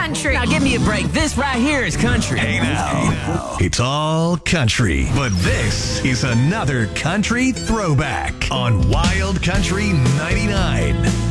country. Now give me a break. This right here is country. Hey now. It's all country, but this is another country throwback on Wild Country 99.